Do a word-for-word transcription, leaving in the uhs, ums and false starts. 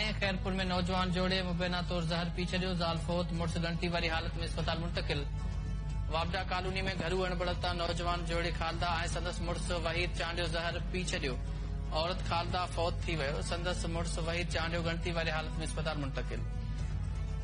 में खैरपुर में नौजवान जोड़े मुबैना तौर जहर पी छॾियो। ज़ाल फौत, मुड़स गंटी वारी हालत में अस्पताल मुंतकिल। वाबडा कॉलोनी में घरू अणबड़ता नौजवान जोड़े खालदा ऐं संदसि मुड़स वहीद चांडियो जहर पी छॾियो। औरत खालदा फौत थी वियो। संदसि मुड़स वहीद चांडियो गंटी वारी हालत में अस्पताल मुंतकिल।